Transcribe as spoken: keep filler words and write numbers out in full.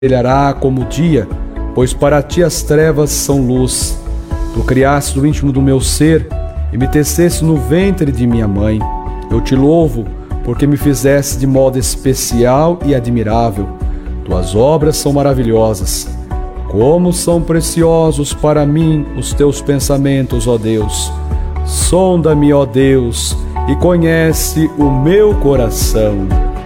brilhará como o dia, pois para ti as trevas são luz. Tu criaste o íntimo do meu ser e me teceste no ventre de minha mãe. Eu te louvo, porque me fizeste de modo especial e admirável. Tuas obras são maravilhosas. Como são preciosos para mim os teus pensamentos, ó Deus. Sonda-me, ó Deus, e conhece o meu coração.